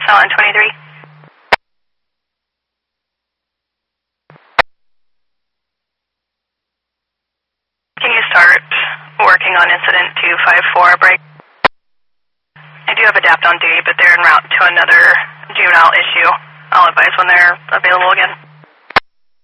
on 23. Can you start working on incident 254 break? I do have adapt on duty, but they're en route to another juvenile issue. I'll advise when they're available again.